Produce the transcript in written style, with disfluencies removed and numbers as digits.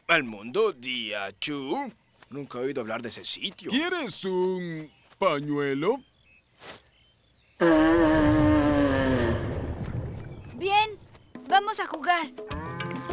¿El mundo Diachu? Nunca he oído hablar de ese sitio. ¿Quieres un pañuelo? Bien, vamos a jugar.